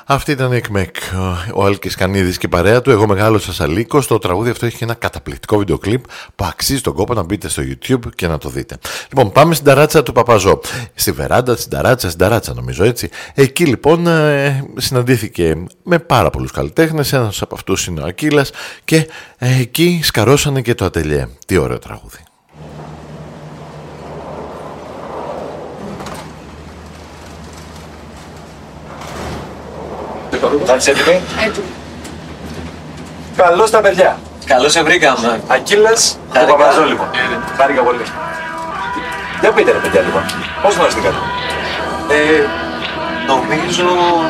Αυτή ήταν η ΕΚΜΕΚ, ο Άλκης Κανίδης και η παρέα του. Εγώ μεγάλωσα Σαλίκος. Το τραγούδι αυτό έχει ένα καταπληκτικό βίντεο κλιπ που αξίζει τον κόπο να μπείτε στο YouTube και να το δείτε. Λοιπόν, πάμε στην ταράτσα του Παπαζό. Στη βεράντα, στην ταράτσα νομίζω έτσι. Εκεί λοιπόν συναντήθηκε με πάρα πολλούς καλλιτέχνες. Ένας από αυτούς είναι ο Ακύλας και εκεί σκαρώσανε και το ατελιέ. Τι ωραίο τραγούδι. Θα είσαι έτοιμοι? Έτοιμοι. Καλώς τα παιδιά. Καλώς σε βρήκαμε. Ακύλας και Παπαζό λοιπόν. Χάρηκα πολύ. Για πείτε ρε παιδιά λοιπόν, πώς γνωριστήκατε? Νομίζω